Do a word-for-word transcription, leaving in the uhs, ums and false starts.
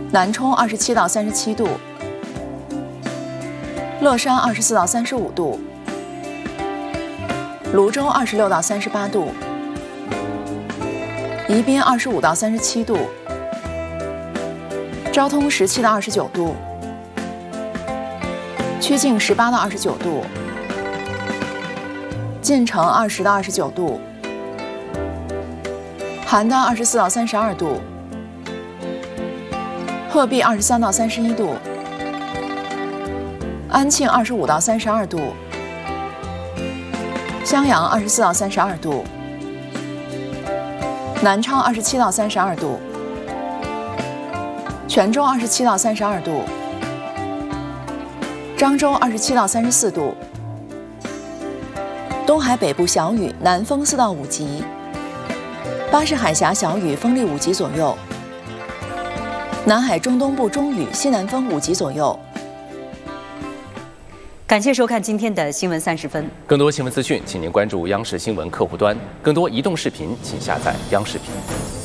南充二十七到三十七度，乐山二十四到三十五度，泸州二十六到三十八度，宜宾二十五到三十七度，昭通十七到二十九度，曲靖十八到二十九度，晋城二十到二十九度，邯郸二十四到三十二度，鹤壁二十三到三十一度，安庆二十五到三十二度，襄阳二十四到三十二度，南昌二十七到三十二度，泉州二十七到三十二度，漳州二十七到三十四度，东海北部小雨，南风四到五级，巴士海峡小雨，风力五级左右。南海中东部中雨，西南风五级左右。 感谢收看今天的新闻三十分。 更多新闻资讯，请您关注央视新闻客户端。更多移动视频，请下载央视频。